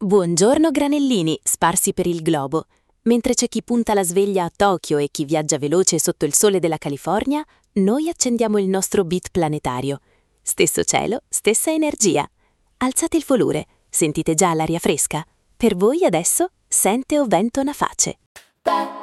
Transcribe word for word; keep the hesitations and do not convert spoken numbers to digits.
Buongiorno granellini, sparsi per il globo. Mentre c'è chi punta la sveglia a Tokyo e chi viaggia veloce sotto il sole della California, noi accendiamo il nostro beat planetario. Stesso cielo, stessa energia. Alzate il volure, sentite già l'aria fresca? Per voi adesso sente o vento na face.